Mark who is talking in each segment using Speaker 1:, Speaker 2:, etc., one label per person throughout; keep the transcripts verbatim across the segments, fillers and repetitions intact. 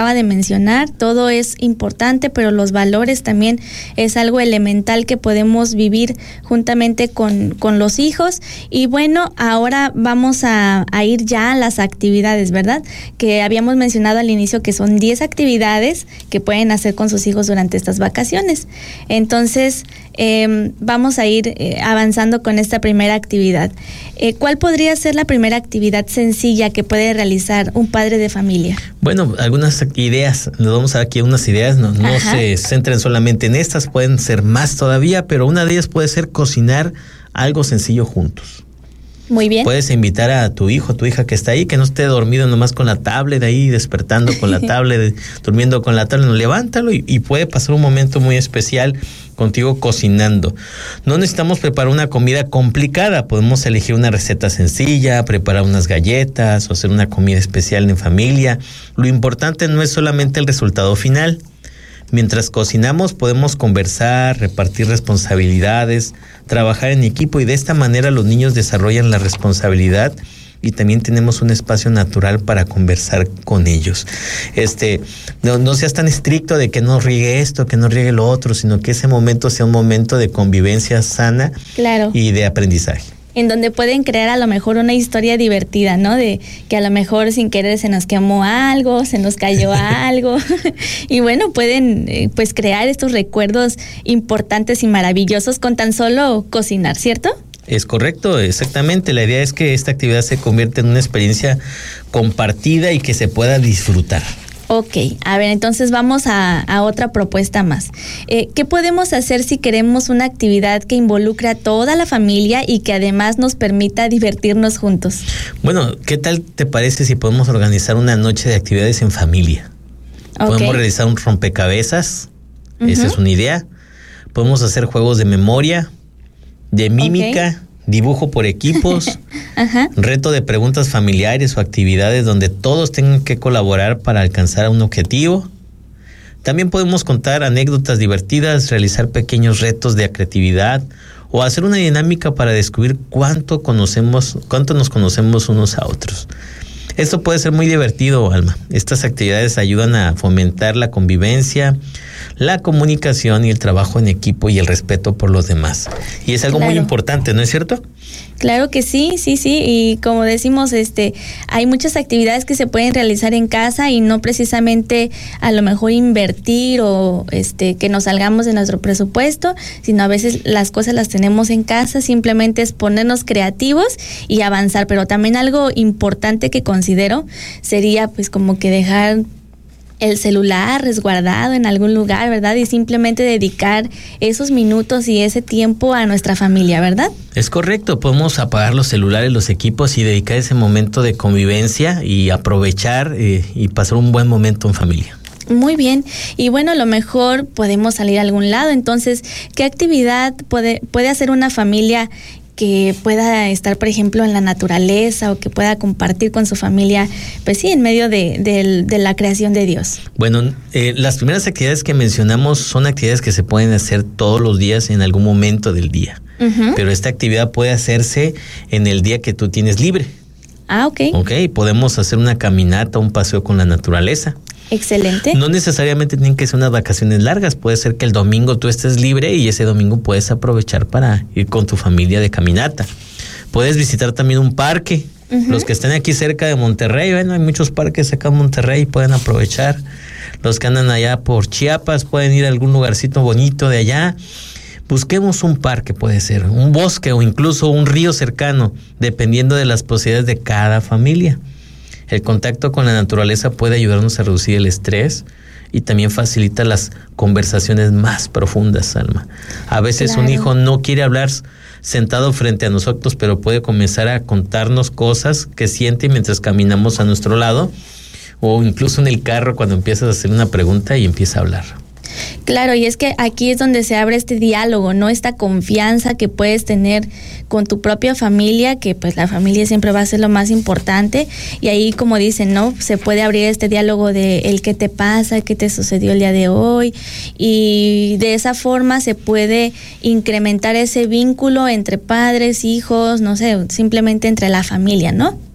Speaker 1: acaba de mencionar, todo es importante, pero los valores también es algo elemental que podemos vivir juntamente con, con los hijos. Y bueno, ahora vamos a, a ir ya a las actividades, ¿verdad? Que habíamos mencionado al inicio que son diez actividades que pueden hacer con sus hijos durante estas vacaciones. Entonces, eh, vamos a ir eh, avanzando con esta primera actividad. Eh, ¿Cuál podría ser la primera actividad sencilla que puede realizar un padre de familia?
Speaker 2: Bueno, algunas ideas, nos vamos a dar aquí unas ideas, no, no se centren solamente en estas, pueden ser más todavía, pero una de ellas puede ser cocinar algo sencillo juntos.
Speaker 1: Muy bien.
Speaker 2: Puedes invitar a tu hijo, a tu hija que está ahí, que no esté dormido nomás con la tablet ahí, despertando con la tablet, durmiendo con la tablet, no, levántalo y, y puede pasar un momento muy especial contigo cocinando. No necesitamos preparar una comida complicada, podemos elegir una receta sencilla, preparar unas galletas o hacer una comida especial en familia. Lo importante no es solamente el resultado final. Mientras cocinamos podemos conversar, repartir responsabilidades, trabajar en equipo y de esta manera los niños desarrollan la responsabilidad y también tenemos un espacio natural para conversar con ellos. Este, no, no seas tan estricto de que no riegue esto, que no riegue lo otro, sino que ese momento sea un momento de convivencia sana, claro, y de aprendizaje.
Speaker 1: En donde pueden crear a lo mejor una historia divertida, ¿no? De que a lo mejor sin querer se nos quemó algo, se nos cayó algo. Y bueno, pueden eh, pues crear estos recuerdos importantes y maravillosos con tan solo cocinar, ¿cierto?
Speaker 2: Es correcto, exactamente. La idea es que esta actividad se convierta en una experiencia compartida y que se pueda disfrutar.
Speaker 1: Ok, a ver, entonces vamos a, a otra propuesta más. Eh, ¿Qué podemos hacer si queremos una actividad que involucre a toda la familia y que además nos permita divertirnos juntos?
Speaker 2: Bueno, ¿qué tal te parece si podemos organizar una noche de actividades en familia? Okay. Podemos realizar un rompecabezas, uh-huh. Esa es una idea. Podemos hacer juegos de memoria, de mímica, okay. Dibujo por equipos, ajá. Reto de preguntas familiares o actividades donde todos tengan que colaborar para alcanzar un objetivo. También podemos contar anécdotas divertidas, realizar pequeños retos de creatividad o hacer una dinámica para descubrir cuánto conocemos, cuánto nos conocemos unos a otros. Esto puede ser muy divertido, Alma. Estas actividades ayudan a fomentar la convivencia, la comunicación y el trabajo en equipo y el respeto por los demás. Y es algo claro. muy importante, ¿no es cierto?
Speaker 1: Claro que sí, sí, sí, y como decimos, este, hay muchas actividades que se pueden realizar en casa y no precisamente a lo mejor invertir o este que nos salgamos de nuestro presupuesto, sino a veces las cosas las tenemos en casa, simplemente es ponernos creativos y avanzar, pero también algo importante que considero sería pues como que dejar el celular resguardado en algún lugar, ¿verdad? Y simplemente dedicar esos minutos y ese tiempo a nuestra familia, ¿verdad?
Speaker 2: Es correcto, podemos apagar los celulares, los equipos y dedicar ese momento de convivencia y aprovechar eh, y pasar un buen momento en familia.
Speaker 1: Muy bien, y bueno, a lo mejor podemos salir a algún lado, entonces, ¿qué actividad puede, puede hacer una familia que pueda estar, por ejemplo, en la naturaleza o que pueda compartir con su familia, pues sí, en medio de, de, de la creación de Dios?
Speaker 2: Bueno, eh, las primeras actividades que mencionamos son actividades que se pueden hacer todos los días en algún momento del día, uh-huh. Pero esta actividad puede hacerse en el día que tú tienes libre.
Speaker 1: Ah, ok.
Speaker 2: Ok, podemos hacer una caminata, un paseo con la naturaleza.
Speaker 1: Excelente.
Speaker 2: No necesariamente tienen que ser unas vacaciones largas, puede ser que el domingo tú estés libre y ese domingo puedes aprovechar para ir con tu familia de caminata. Puedes visitar también un parque, uh-huh. Los que estén aquí cerca de Monterrey, bueno, hay muchos parques acá en Monterrey, pueden aprovechar. Los que andan allá por Chiapas pueden ir a algún lugarcito bonito de allá. Busquemos un parque, puede ser un bosque o incluso un río cercano, dependiendo de las posibilidades de cada familia. El contacto con la naturaleza puede ayudarnos a reducir el estrés y también facilita las conversaciones más profundas, Alma. A veces claro. Un hijo no quiere hablar sentado frente a nosotros, pero puede comenzar a contarnos cosas que siente mientras caminamos a nuestro lado o incluso en el carro cuando empiezas a hacer una pregunta y empieza a hablar.
Speaker 1: Claro, y es que aquí es donde se abre este diálogo, ¿no? Esta confianza que puedes tener con tu propia familia, que pues la familia siempre va a ser lo más importante, y ahí, como dicen, ¿no? Se puede abrir este diálogo de el qué te pasa, qué te sucedió el día de hoy, y de esa forma se puede incrementar ese vínculo entre padres, hijos, no sé, simplemente entre la familia, ¿no?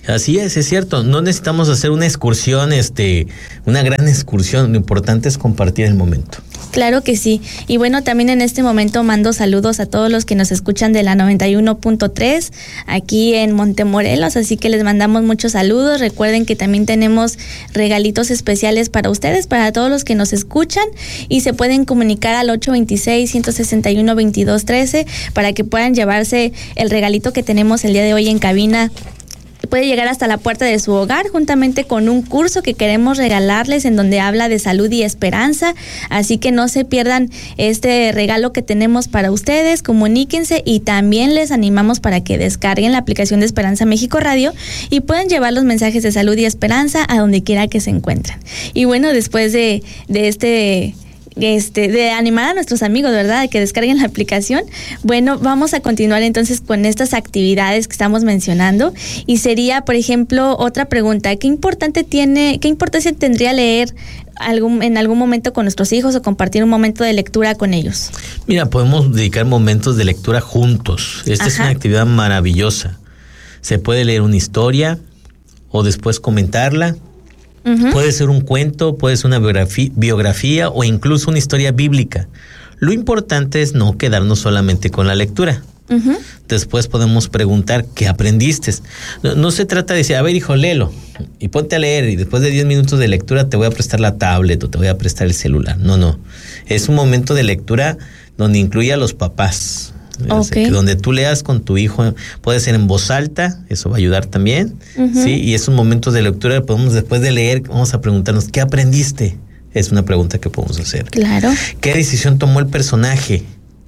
Speaker 2: Así es, es cierto. No necesitamos hacer una excursión, este, una gran excursión. Lo importante es compartir el momento.
Speaker 1: Claro que sí. Y bueno, también en este momento mando saludos a todos los que nos escuchan de la noventa y uno punto tres aquí en Montemorelos, así que les mandamos muchos saludos. Recuerden que también tenemos regalitos especiales para ustedes, para todos los que nos escuchan, y se pueden comunicar al ocho veintiséis, ciento sesenta y uno, veintidós trece para que puedan llevarse el regalito que tenemos el día de hoy en cabina. Puede llegar hasta la puerta de su hogar juntamente con un curso que queremos regalarles en donde habla de salud y esperanza, así que no se pierdan este regalo que tenemos para ustedes. Comuníquense y también les animamos para que descarguen la aplicación de Esperanza México Radio y puedan llevar los mensajes de salud y esperanza a donde quiera que se encuentren. Y bueno, después de, de este... Este, de animar a nuestros amigos, ¿verdad?, de que descarguen la aplicación. Bueno, vamos a continuar entonces con estas actividades que estamos mencionando, y sería, por ejemplo, otra pregunta: ¿qué importante tiene, qué importancia tendría leer algún, en algún momento con nuestros hijos o compartir un momento de lectura con ellos?
Speaker 2: Mira, podemos dedicar momentos de lectura juntos. Esta Ajá. es una actividad maravillosa. Se puede leer una historia o después comentarla. Uh-huh. Puede ser un cuento, puede ser una biografía, biografía o incluso una historia bíblica. Lo importante es no quedarnos solamente con la lectura. Uh-huh. Después podemos preguntar ¿qué aprendiste? No, no se trata de decir, a ver, hijo, léelo y ponte a leer, y después de diez minutos de lectura te voy a prestar la tablet o te voy a prestar el celular. No, no. Es un momento de lectura donde incluye a los papás. Okay. Donde tú leas con tu hijo, puede ser en voz alta, eso va a ayudar también, uh-huh. ¿sí? Y es un momento de lectura, podemos después de leer, vamos a preguntarnos, ¿qué aprendiste? Es una pregunta que podemos hacer.
Speaker 1: Claro.
Speaker 2: ¿Qué decisión tomó el personaje?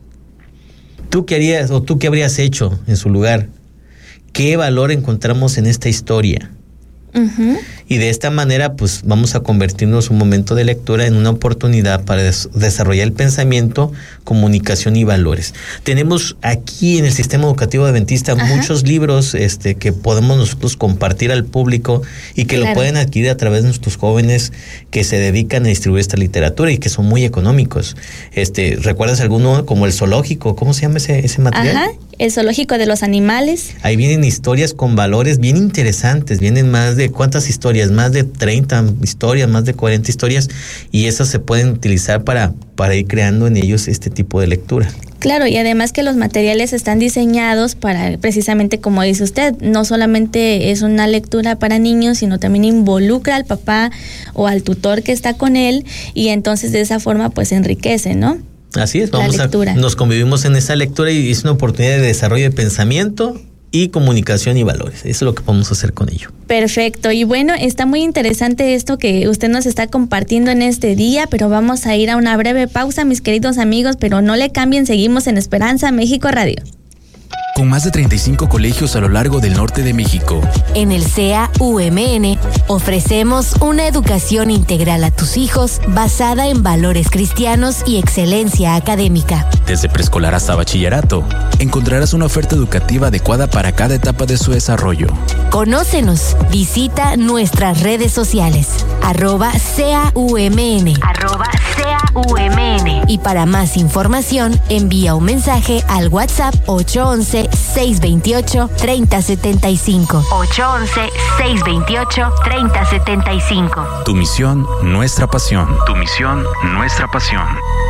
Speaker 2: ¿Tú qué harías o tú qué habrías hecho en su lugar? ¿Qué valor encontramos en esta historia? Uh-huh. Y de esta manera pues vamos a convertirnos un momento de lectura en una oportunidad para des- desarrollar el pensamiento, comunicación y valores. Tenemos aquí en el sistema educativo adventista Ajá. muchos libros este, que podemos nosotros compartir al público y que claro. lo pueden adquirir a través de nuestros jóvenes que se dedican a distribuir esta literatura y que son muy económicos. Este, ¿recuerdas alguno como el zoológico? ¿Cómo se llama ese, ese material?
Speaker 1: Ajá. El zoológico de los animales.
Speaker 2: Ahí vienen historias con valores bien interesantes. Vienen más de, ¿cuántas historias? Más de treinta historias, más de cuarenta historias. Y esas se pueden utilizar para, para ir creando en ellos este tipo de lectura.
Speaker 1: Claro, y además que los materiales están diseñados para, precisamente como dice usted, no solamente es una lectura para niños, sino también involucra al papá o al tutor que está con él, y entonces de esa forma pues enriquece, ¿no?
Speaker 2: Así es, vamos a, nos convivimos en esa lectura y es una oportunidad de desarrollo de pensamiento y comunicación y valores. Eso es lo que podemos hacer con ello.
Speaker 1: Perfecto. Y bueno, está muy interesante esto que usted nos está compartiendo en este día, pero vamos a ir a una breve pausa, mis queridos amigos, pero no le cambien, seguimos en Esperanza México Radio.
Speaker 3: Con más de treinta y cinco colegios a lo largo del norte de México.
Speaker 4: En el C A U M N ofrecemos una educación integral a tus hijos basada en valores cristianos y excelencia académica.
Speaker 3: Desde preescolar hasta bachillerato, encontrarás una oferta educativa adecuada para cada etapa de su desarrollo.
Speaker 4: Conócenos, visita nuestras redes sociales, arroba C A U M N, arroba C A U M N. Y para más información, envía un mensaje al WhatsApp ocho once, seis veintiocho, treinta setenta y cinco. ocho once, seis veintiocho, treinta setenta y cinco.
Speaker 3: Tu misión, nuestra pasión.
Speaker 5: Tu misión, nuestra pasión.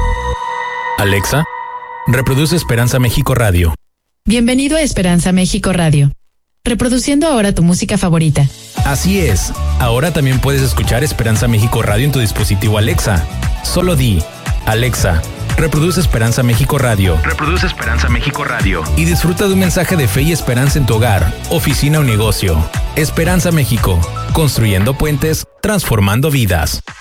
Speaker 3: Alexa, reproduce Esperanza México Radio.
Speaker 6: Bienvenido a Esperanza México Radio. Reproduciendo ahora tu música favorita.
Speaker 3: Así es, ahora también puedes escuchar Esperanza México Radio en tu dispositivo Alexa. Solo di, Alexa, reproduce Esperanza México Radio.
Speaker 5: Reproduce Esperanza México Radio.
Speaker 3: Y disfruta de un mensaje de fe y esperanza en tu hogar, oficina o negocio. Esperanza México, construyendo puentes, transformando vidas.